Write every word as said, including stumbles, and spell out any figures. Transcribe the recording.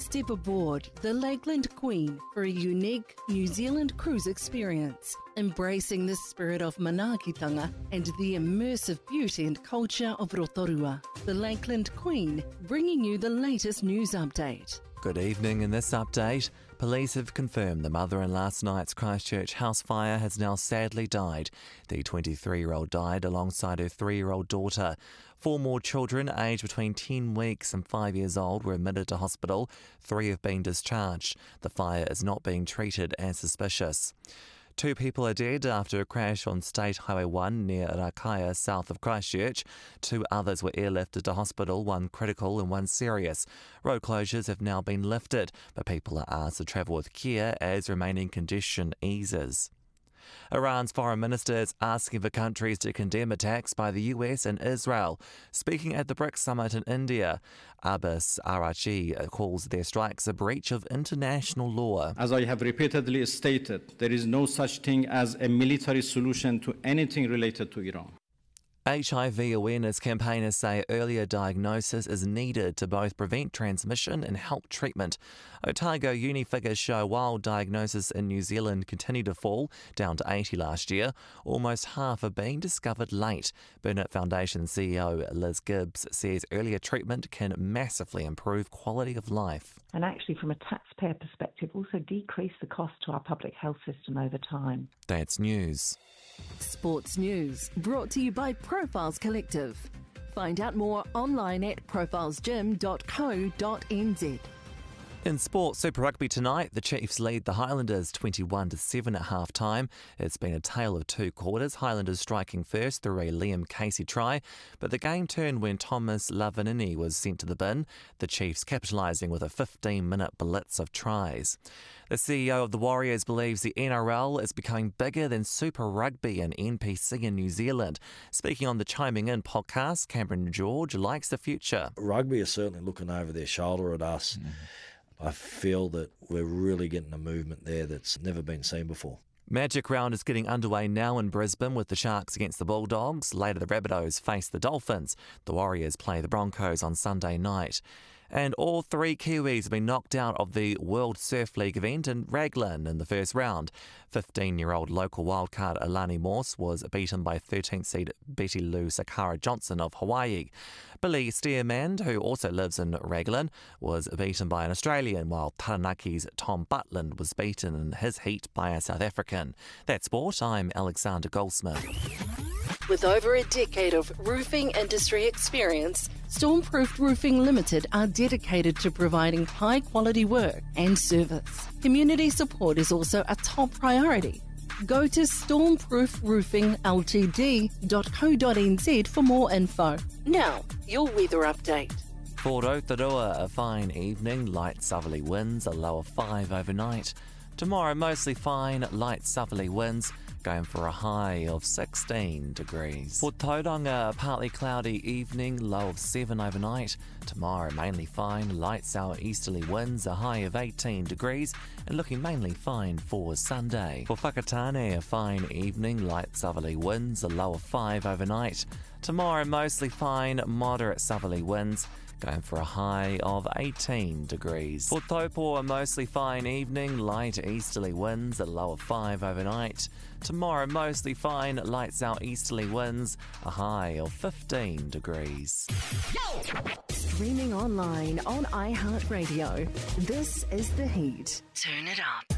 Step aboard the Lakeland Queen for a unique New Zealand cruise experience, embracing the spirit of manaakitanga and the immersive beauty and culture of Rotorua. The Lakeland Queen, bringing you the latest news update. Good evening. In this update, police have confirmed the mother in last night's Christchurch house fire has now sadly died. The twenty-three-year-old died alongside her three-year-old daughter. Four more children aged between ten weeks and five years old were admitted to hospital. Three have been discharged. The fire is not being treated as suspicious. Two people are dead after a crash on State Highway one near Rakaia, south of Christchurch. Two others were airlifted to hospital, one critical and one serious. Road closures have now been lifted, but people are asked to travel with care as remaining congestion eases. Iran's foreign minister is asking for countries to condemn attacks by the U S and Israel. Speaking at the BRICS summit in India, Abbas Araghchi calls their strikes a breach of international law. As I have repeatedly stated, there is no such thing as a military solution to anything related to Iran. H I V awareness campaigners say earlier diagnosis is needed to both prevent transmission and help treatment. Otago uni figures show while diagnosis in New Zealand continue to fall, down to eighty last year, almost half are being discovered late. Burnett Foundation C E O Liz Gibbs says earlier treatment can massively improve quality of life. And actually, from a taxpayer perspective, also decrease the cost to our public health system over time. That's news. Sports news, brought to you by Profiles Collective. Find out more online at profiles gym dot co dot n z. In sport, Super Rugby tonight, the Chiefs lead the Highlanders twenty-one to seven at half-time. It's been a tale of two quarters, Highlanders striking first through a Liam Casey try, but the game turned when Thomas Lavanini was sent to the bin, the Chiefs capitalising with a fifteen-minute blitz of tries. The C E O of the Warriors believes the N R L is becoming bigger than Super Rugby and N P C in New Zealand. Speaking on the Chiming In podcast, Cameron George likes the future. Rugby is certainly looking over their shoulder at us. Mm. I feel that we're really getting a movement there that's never been seen before. Magic Round is getting underway now in Brisbane with the Sharks against the Bulldogs. Later the Rabbitohs face the Dolphins. The Warriors play the Broncos on Sunday night. And all three Kiwis have been knocked out of the World Surf League event in Raglan in the first round. fifteen-year-old local wildcard Alani Morse was beaten by thirteenth seed Betty Lou Sakara Johnson of Hawaii. Billy Stearman, who also lives in Raglan, was beaten by an Australian, while Taranaki's Tom Butland was beaten in his heat by a South African. That's sport. I'm Alexander Goldsmith. With over a decade of roofing industry experience, Stormproofed Roofing Limited are dedicated to providing high-quality work and service. Community support is also a top priority. Go to stormproof roofing l t d dot co dot n z for more info. Now, your weather update. For Rotorua, a fine evening, light southerly winds, a low of five overnight. Tomorrow, mostly fine, light southerly winds, going for a high of sixteen degrees. For Tauranga, a partly cloudy evening, low of seven overnight. Tomorrow, mainly fine, light southeasterly winds, a high of eighteen degrees, and looking mainly fine for Sunday. For Whakatane, a fine evening, light southerly winds, a low of five overnight. Tomorrow, mostly fine, moderate southerly winds, going for a high of eighteen degrees. For Taupo, a mostly fine evening, light easterly winds, a low of five overnight. Tomorrow, mostly fine, light southeasterly winds, a high of fifteen degrees. Streaming online on iHeartRadio. This is The Heat. Turn it up.